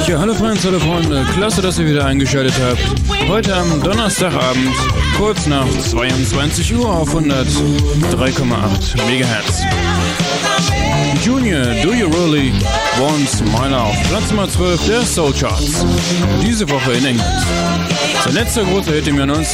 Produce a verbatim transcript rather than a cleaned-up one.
Ja, hallo Freunde, hallo Freunde, klasse, dass ihr wieder eingeschaltet habt. Heute am Donnerstagabend, kurz nach zweiundzwanzig Uhr auf hundertdrei Komma acht Megahertz. Junior, Do You Really Want My Love, Platz Nummer zwölf der Soul Charts. Diese Woche in England. Sein letzter großer Hit im Jahr